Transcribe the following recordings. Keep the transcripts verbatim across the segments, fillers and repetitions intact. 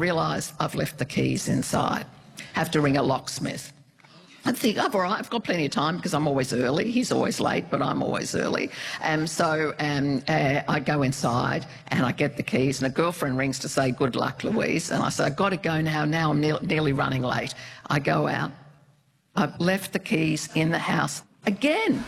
realise I've left the keys inside. Have to ring a locksmith. I think, oh, all right, I've got plenty of time because I'm always early. He's always late, but I'm always early. And so um, uh, I go inside and I get the keys, and a girlfriend rings to say, good luck, Louise. And I say, I've got to go now. Now I'm ne nearly running late. I go out. I've left the keys in the house again.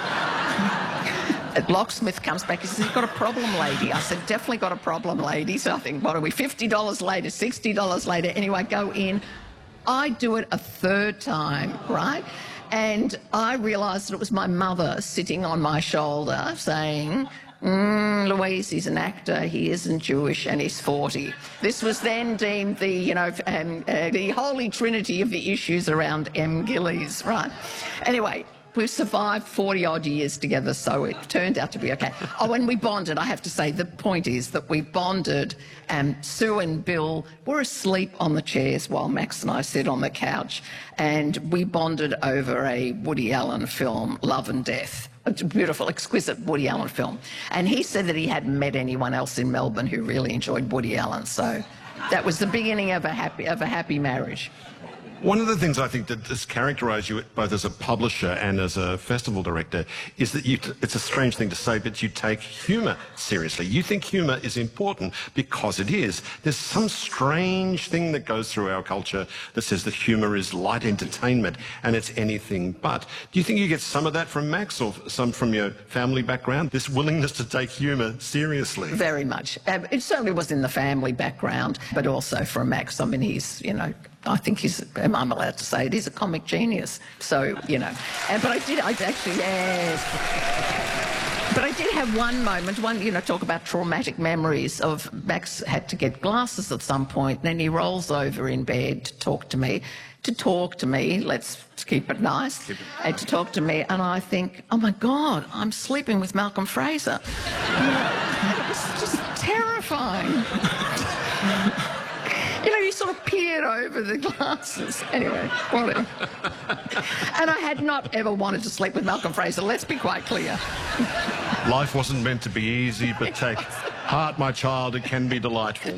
A locksmith comes back and says, you've got a problem, lady. I said, definitely got a problem, lady. So I think, what are we, fifty dollars later, sixty dollars later? Anyway, I go in. I do it a third time, right? And I realised that it was my mother sitting on my shoulder saying, mm, Louise, he's an actor, he isn't Jewish, and he's forty. This was then deemed the, you know, um, uh, the holy trinity of the issues around M. Gillies, right? Anyway, we've survived forty odd years together, so it turned out to be okay. Oh, and we bonded, I have to say, the point is that we bonded, and Sue and Bill were asleep on the chairs while Max and I sit on the couch, and we bonded over a Woody Allen film, Love and Death. A beautiful, exquisite Woody Allen film. And he said that he hadn't met anyone else in Melbourne who really enjoyed Woody Allen, so that was the beginning of a happy, of a happy marriage. One of the things I think that has characterised you both as a publisher and as a festival director is that you, it's a strange thing to say, but you take humour seriously. You think humour is important because it is. There's some strange thing that goes through our culture that says that humour is light entertainment and it's anything but. Do you think you get some of that from Max or some from your family background, this willingness to take humour seriously? Very much. Um, it certainly was in the family background, but also from Max. I mean, he's, you know, I think he's, I'm allowed to say it, he's a comic genius. So, you know, and, but I did, I actually, yes. But I did have one moment, one, you know, talk about traumatic memories of Max had to get glasses at some point, then he rolls over in bed to talk to me, to talk to me, let's keep it nice, keep it. And to talk to me, and I think, oh my God, I'm sleeping with Malcolm Fraser. It was just terrifying. You know, you sort of peered over the glasses. Anyway, whatever. And I had not ever wanted to sleep with Malcolm Fraser, let's be quite clear. Life wasn't meant to be easy, but take heart, my child, it can be delightful.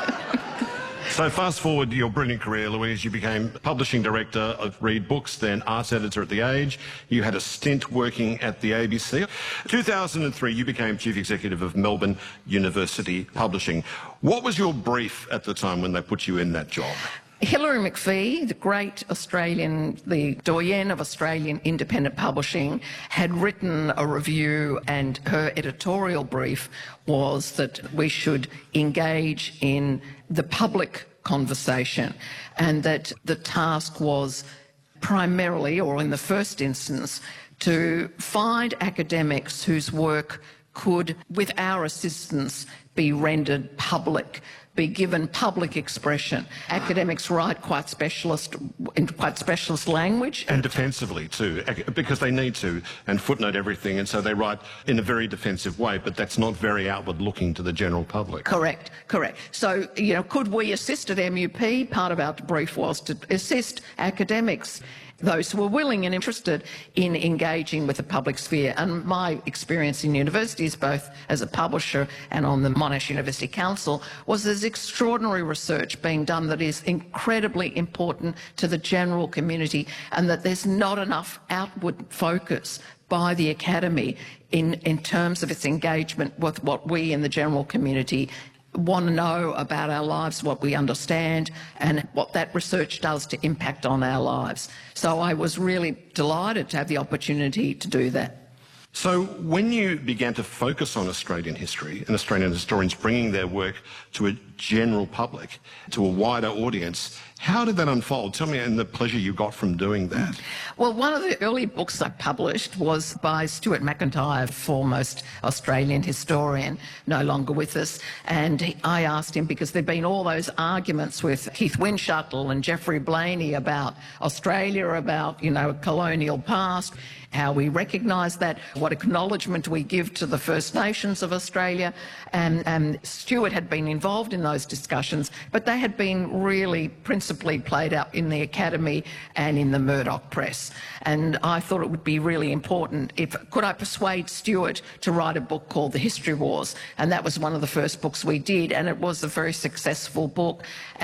So fast forward your brilliant career, Louise. You became publishing director of Read Books, then arts editor at The Age. You had a stint working at the A B C. two thousand three, you became chief executive of Melbourne University Publishing. What was your brief at the time when they put you in that job? Hilary McPhee, the great Australian, the doyenne of Australian independent publishing, had written a review, and her editorial brief was that we should engage in the public conversation, and that the task was primarily, or in the first instance, to find academics whose work could, with our assistance, be rendered public, be given public expression. Academics write quite specialist, in quite specialist language. And defensively too, because they need to, and footnote everything, and so they write in a very defensive way, but that's not very outward looking to the general public. Correct, correct. So, you know, could we assist at M U P? Part of our brief was to assist academics, those who were willing and interested in engaging with the public sphere. And my experience in universities, both as a publisher and on the Monash University Council, was there's extraordinary research being done that is incredibly important to the general community, and that there's not enough outward focus by the academy in, in terms of its engagement with what we in the general community want to know about our lives, what we understand, and what that research does to impact on our lives. So I was really delighted to have the opportunity to do that. So when you began to focus on Australian history and Australian historians bringing their work to a general public, to a wider audience, how did that unfold? Tell me, and the pleasure you got from doing that. Well, one of the early books I published was by Stuart McIntyre, foremost Australian historian, no longer with us. And I asked him, because there'd been all those arguments with Keith Windschuttle and Geoffrey Blaney about Australia, about, you know, colonial past, how we recognise that, what acknowledgement we give to the First Nations of Australia. And, and Stuart had been involved in those discussions, but they had been really principally played out in the Academy and in the Murdoch press. And I thought it would be really important if, could I persuade Stuart to write a book called The History Wars? And that was one of the first books we did, and it was a very successful book.